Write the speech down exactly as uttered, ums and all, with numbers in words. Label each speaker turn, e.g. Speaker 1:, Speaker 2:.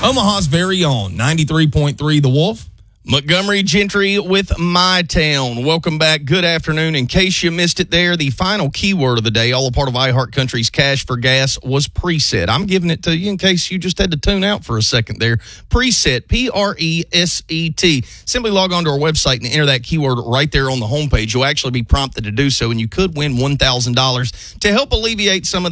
Speaker 1: Omaha's very own ninety-three point three The Wolf.
Speaker 2: Montgomery Gentry with My Town. Welcome back. Good afternoon. In case you missed it there, the final keyword of the day, all a part of iHeartCountry's Cash for Gas, was preset. I'm giving it to you in case you just had to tune out for a second there. Preset, P R E S E T. Simply log on to our website and enter that keyword right there on the homepage. You'll actually be prompted to do so, and you could win one thousand dollars to help alleviate some of